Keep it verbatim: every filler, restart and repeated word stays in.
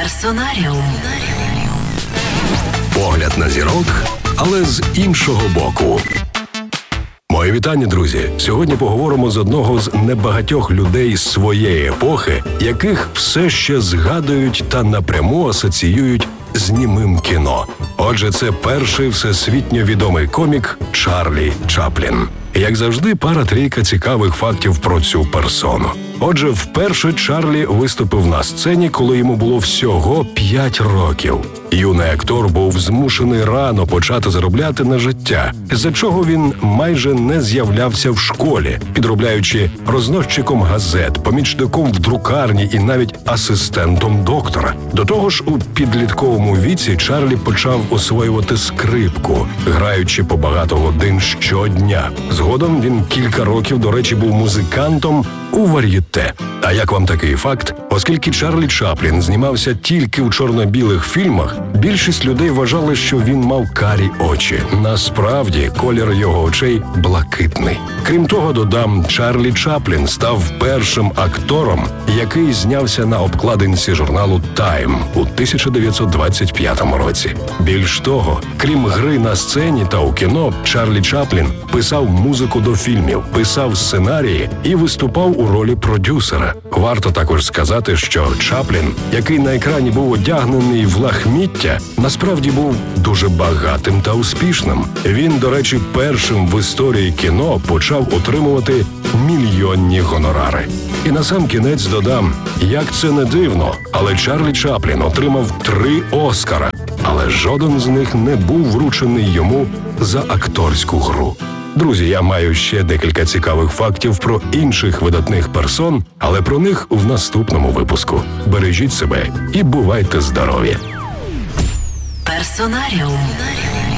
Персонаріум. Погляд на зірок, але з іншого боку. Мої вітання, друзі! Сьогодні поговоримо з одного з небагатьох людей своєї епохи, яких все ще згадують та напряму асоціюють з німим кіно. Отже, це перший всесвітньо відомий комік Чарлі Чаплін. Як завжди, пара-трійка цікавих фактів про цю персону. Отже, вперше Чарлі виступив на сцені, коли йому було всього п'ять років. Юний актор був змушений рано почати заробляти на життя, з-за чого він майже не з'являвся в школі, підробляючи розносчиком газет, помічником в друкарні і навіть асистентом доктора. До того ж, у підлітковому віці Чарлі почав освоювати скрипку, граючи по багато годин щодня. Згодом він кілька років, до речі, був музикантом у вар'єте. А як вам такий факт? Оскільки Чарлі Чаплін знімався тільки у чорно-білих фільмах, більшість людей вважали, що він мав карі очі. Насправді, колір його очей блакитний. Крім того, додам, Чарлі Чаплін став першим актором, який знявся на обкладинці журналу «Тайм» у тисяча дев'ятсот двадцять п'ятому році. Більш того, крім гри на сцені та у кіно, Чарлі Чаплін писав музику до фільмів, писав сценарії і виступав у ролі продюсера. Варто також сказати, що Чаплін, який на екрані був одягнений в лахміття, насправді був дуже багатим та успішним. Він, до речі, першим в історії кіно почав отримувати мільйонні гонорари. І насамкінець додам, як це не дивно, але Чарлі Чаплін отримав три Оскара, але жоден з них не був вручений йому за акторську гру. Друзі, я маю ще декілька цікавих фактів про інших видатних персон, але про них в наступному випуску. Бережіть себе і бувайте здорові! Персонаріум.